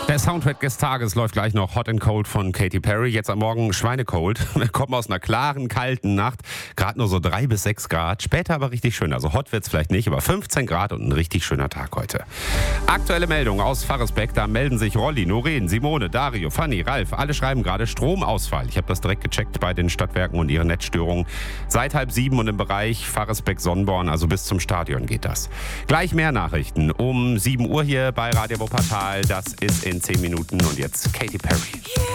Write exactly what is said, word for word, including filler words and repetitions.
Der Soundtrack des Tages läuft gleich noch. Hot and Cold von Katy Perry. Jetzt am Morgen Schweinecold. Wir kommen aus einer klaren, kalten Nacht. Gerade nur so drei bis sechs Grad. Später aber richtig schön. Also hot wird's vielleicht nicht, aber fünfzehn Grad und ein richtig schöner Tag heute. Aktuelle Meldung aus Farresbeck. Da melden sich Rolli, Noreen, Simone, Dario, Fanny, Ralf. Alle schreiben gerade Stromausfall. Ich habe das direkt gecheckt bei den Stadtwerken und ihren Netzstörungen. Seit halb sieben und im Bereich Farresbeck-Sonnborn, also bis zum Stadion geht das. Gleich mehr Nachrichten um sieben Uhr hier bei Radio Wuppertal. Das ist in zehn Minuten und jetzt Katy Perry.